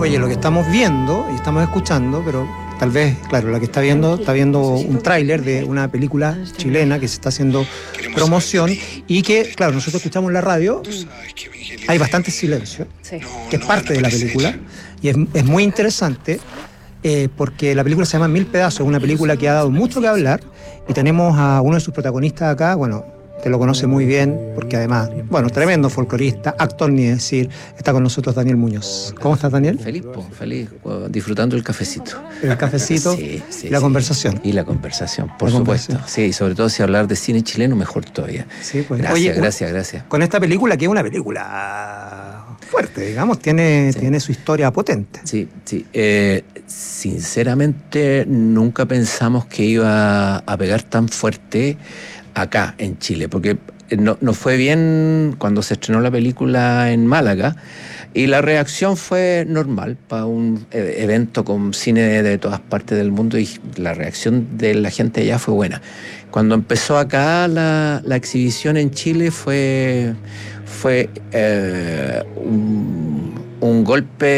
Oye, lo que estamos viendo y estamos escuchando, pero tal vez, claro, la que está viendo un tráiler de una película chilena que se está haciendo promoción y que, claro, nosotros escuchamos en la radio, hay bastante silencio, que es parte de la película y es muy interesante porque la película se llama Mil Pedazos, es una película que ha dado mucho que hablar y tenemos a uno de sus protagonistas acá, bueno, te lo conoce muy bien, porque además, bueno, tremendo folclorista, actor ni decir, está con nosotros Daniel Muñoz. ¿Cómo estás, Daniel? Feliz, disfrutando el cafecito. El cafecito y la conversación. Y la conversación, por supuesto. Sí, y sobre todo si hablar de cine chileno, mejor todavía. Sí, pues. Gracias. Con esta película, que es una película fuerte, digamos, tiene su historia potente. Sí. Sinceramente, nunca pensamos que iba a pegar tan fuerte acá en Chile, porque nos fue bien cuando se estrenó la película en Málaga y la reacción fue normal para un evento con cine de todas partes del mundo y la reacción de la gente allá fue buena. Cuando empezó acá la exhibición en Chile fue un golpe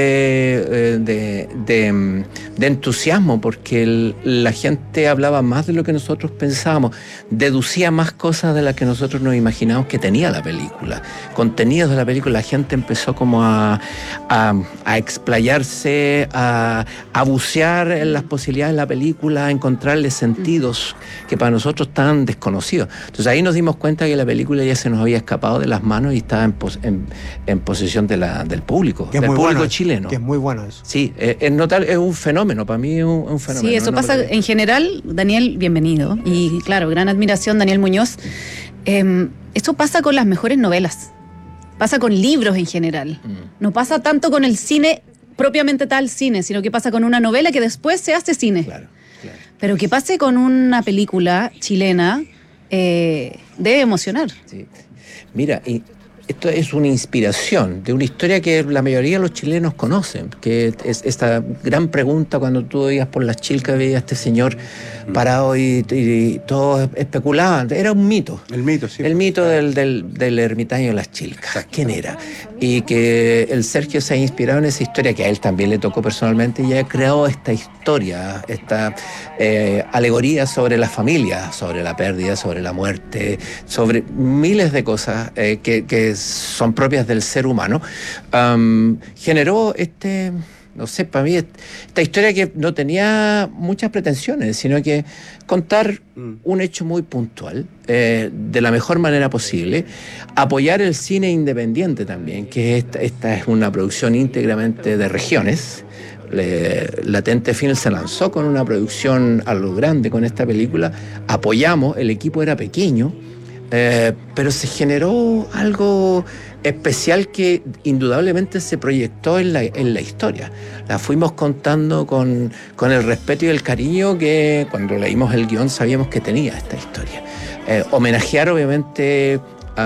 de entusiasmo, porque la gente hablaba más de lo que nosotros pensábamos, deducía más cosas de las que nosotros nos imaginábamos que tenía la película, contenidos de la película. La gente empezó como a explayarse, a bucear en las posibilidades de la película, a encontrarle sentidos que para nosotros estaban desconocidos. Entonces ahí nos dimos cuenta que la película ya se nos había escapado de las manos y estaba en posesión del público. Del público chileno. Que es muy bueno eso. Sí, es notable, es un fenómeno, para mí es un fenómeno. Sí, eso pasa en general. Daniel, bienvenido. Y claro, gran admiración, Daniel Muñoz. Esto pasa con las mejores novelas, pasa con libros en general. No pasa tanto con el cine, propiamente tal cine, sino que pasa con una novela que después se hace cine. Claro. Pero que pase con una película chilena debe emocionar. Sí. Mira, y esto es una inspiración de una historia que la mayoría de los chilenos conocen, que es esta gran pregunta cuando tú ibas por las Chilcas, veías a este señor parado y todos especulaban. Era un mito. El mito, sí. El mito del ermitaño de las Chilcas. ¿Quién era? Y que el Sergio se ha inspirado en esa historia, que a él también le tocó personalmente, y ha creado esta historia, esta alegoría sobre la familia, sobre la pérdida, sobre la muerte, sobre miles de cosas que son propias del ser humano. Generó no sé, para mí, esta historia que no tenía muchas pretensiones, sino que contar un hecho muy puntual, de la mejor manera posible, apoyar el cine independiente también, que esta es una producción íntegramente de regiones. Latente Film se lanzó con una producción a lo grande con esta película, apoyamos, el equipo era pequeño, pero se generó algo especial que indudablemente se proyectó en la historia. La fuimos contando con el respeto y el cariño que cuando leímos el guión sabíamos que tenía esta historia. Homenajear obviamente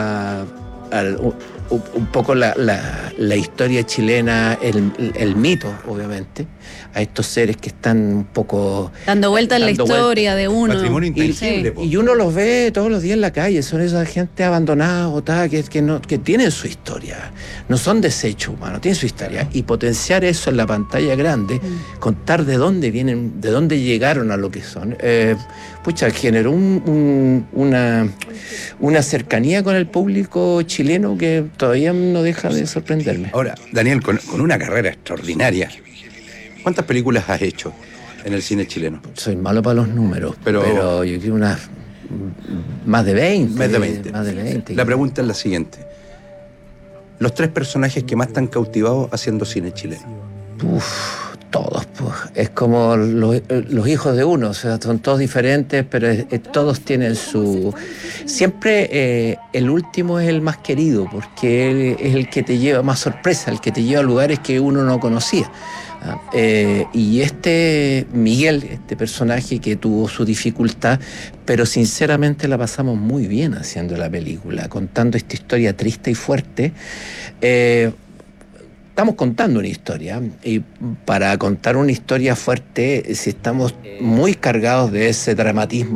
un poco la historia chilena, el mito, obviamente, a estos seres que están un poco dando vuelta en la historia de uno. Patrimonio intangible. Y uno los ve todos los días en la calle, son esa gente abandonada, botada, que tienen su historia, no son desechos humanos, tienen su historia. Y potenciar eso en la pantalla grande, contar de dónde vienen, de dónde llegaron a lo que son, generó una cercanía con el público chileno que todavía no deja de sorprenderme. Ahora, Daniel, con una carrera extraordinaria, ¿cuántas películas has hecho en el cine chileno? Soy malo para los números, pero yo creo más de 20. Más de 20. La pregunta es la siguiente. Los 3 personajes que más te han cautivado haciendo cine chileno. Todos, pues. Es como los hijos de uno, o sea, son todos diferentes, pero todos tienen su... Siempre el último es el más querido, porque él es el que te lleva más sorpresa, el que te lleva a lugares que uno no conocía. Y Miguel, este personaje que tuvo su dificultad, pero sinceramente la pasamos muy bien haciendo la película, contando esta historia triste y fuerte. Estamos contando una historia, y para contar una historia fuerte, si estamos muy cargados de ese dramatismo,